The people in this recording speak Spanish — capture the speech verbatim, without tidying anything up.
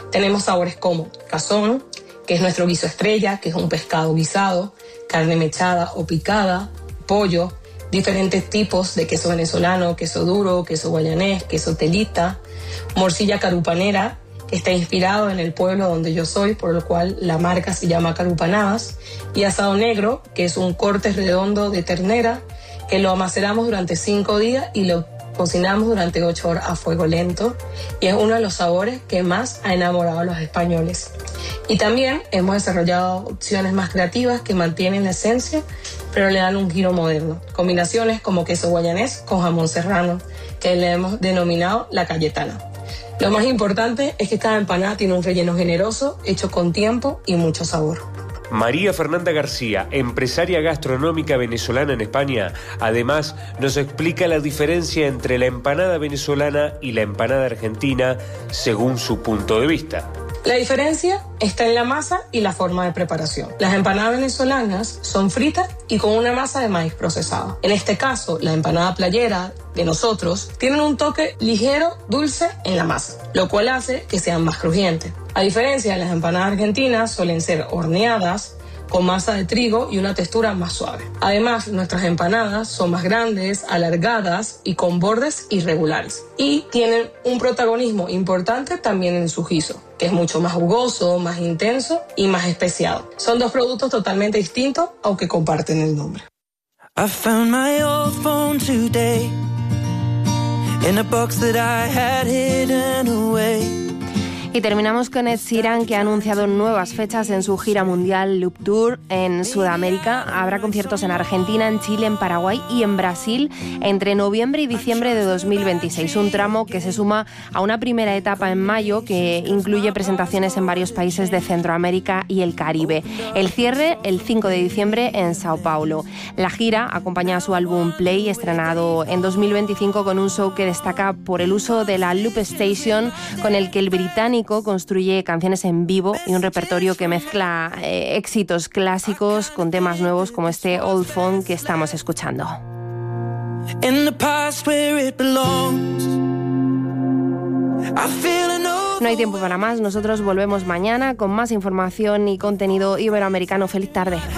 Tenemos sabores como cazón, que es nuestro guiso estrella, que es un pescado guisado, carne mechada o picada, pollo, diferentes tipos de queso venezolano, queso duro, queso guayanés, queso telita, morcilla carupanera, que está inspirado en el pueblo donde yo soy, por lo cual la marca se llama Carupanadas, y asado negro, que es un corte redondo de ternera, que lo amaceramos durante cinco días y lo cocinamos durante ocho horas a fuego lento, y es uno de los sabores que más ha enamorado a los españoles. Y también hemos desarrollado opciones más creativas que mantienen la esencia, pero le dan un giro moderno. Combinaciones como queso guayanés con jamón serrano, que le hemos denominado la cayetana. Lo más importante es que cada empanada tiene un relleno generoso, hecho con tiempo y mucho sabor. María Fernanda García, empresaria gastronómica venezolana en España, además nos explica la diferencia entre la empanada venezolana y la empanada argentina según su punto de vista. La diferencia está en la masa y la forma de preparación. Las empanadas venezolanas son fritas y con una masa de maíz procesado. En este caso, la empanada playera de nosotros tienen un toque ligero, dulce en la masa, lo cual hace que sean más crujientes. A diferencia de las empanadas argentinas, suelen ser horneadas con masa de trigo y una textura más suave. Además, nuestras empanadas son más grandes, alargadas y con bordes irregulares. Y tienen un protagonismo importante también en su guiso, que es mucho más jugoso, más intenso y más especiado. Son dos productos totalmente distintos, aunque comparten el nombre. I found my old phone today in a box that I had hidden away. Y terminamos con Ed Sheeran, que ha anunciado nuevas fechas en su gira mundial Loop Tour en Sudamérica. Habrá conciertos en Argentina, en Chile, en Paraguay y en Brasil entre noviembre y diciembre de dos mil veintiséis. Un tramo que se suma a una primera etapa en mayo que incluye presentaciones en varios países de Centroamérica y el Caribe. El cierre el cinco de diciembre en Sao Paulo. La gira acompaña a su álbum Play, estrenado en dos mil veinticinco, con un show que destaca por el uso de la Loop Station, con el que el británico construye canciones en vivo y un repertorio que mezcla eh, éxitos clásicos con temas nuevos como este Old Phone que estamos escuchando. No hay tiempo para más, nosotros volvemos mañana con más información y contenido iberoamericano. Feliz tarde.